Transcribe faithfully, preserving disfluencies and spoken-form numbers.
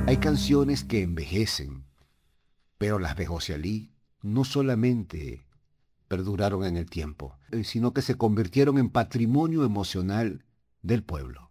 Hay canciones que envejecen, pero las de José Ali no solamente perduraron en el tiempo, eh, sino que se convirtieron en patrimonio emocional del pueblo.